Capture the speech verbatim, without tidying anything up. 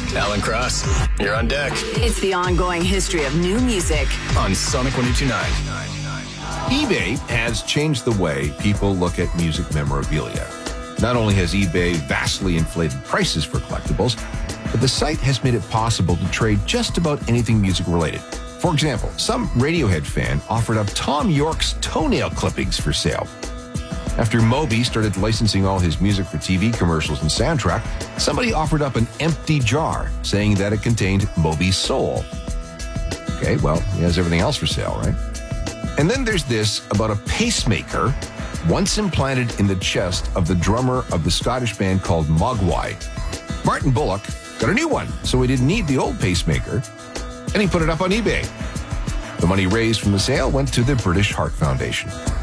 Alan Cross, you're on deck. It's the ongoing history of new music on Sonic one oh two point nine. eBay has changed the way people look at music memorabilia. Not only has eBay vastly inflated prices for collectibles, but the site has made it possible to trade just about anything music-related. For example, some Radiohead fan offered up Tom York's toenail clippings for sale. After Moby started licensing all his music for T V commercials and soundtrack, somebody offered up an empty jar, saying that it contained Moby's soul. Okay, well, he has everything else for sale, right? And then there's this about a pacemaker once implanted in the chest of the drummer of the Scottish band called Mogwai. Martin Bullock got a new one, so he didn't need the old pacemaker, and he put it up on eBay. The money raised from the sale went to the British Heart Foundation.